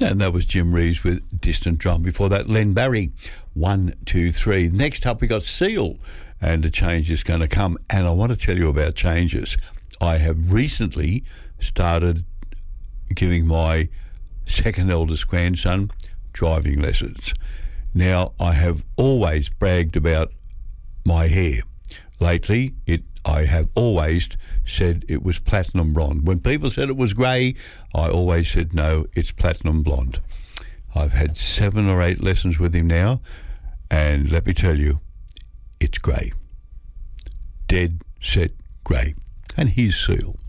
And that was Jim Reeves with Distant Drum. Before that, Len Barry, 1, 2, 3. Next up, we got Seal, and a change is going to come. And I want to tell you about changes. I have recently started giving my second eldest grandson driving lessons. Now, I have always bragged about my hair. Lately, I have always said it was platinum blonde. When people said it was grey, I always said, no, it's platinum blonde. I've had 7 or 8 lessons with him now, and let me tell you, it's grey. Dead set grey. And here's Seal.